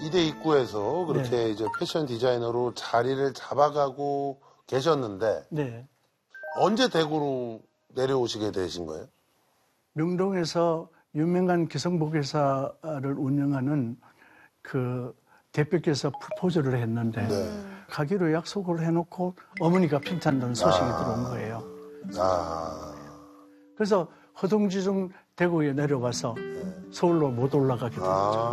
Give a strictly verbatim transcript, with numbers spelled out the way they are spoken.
이대 입구에서 그렇게 네. 이제 패션 디자이너로 자리를 잡아가고 계셨는데 네. 언제 대구로 내려오시게 되신 거예요? 명동에서 유명한 기성복 회사를 운영하는 그 대표께서 프로포즈를 했는데 네. 가기로 약속을 해놓고 어머니가 편찮다는 소식이 아. 들어온 거예요. 아. 그래서 허둥지둥 대구에 내려와서 서울로 못 올라가게 된 거죠. 아.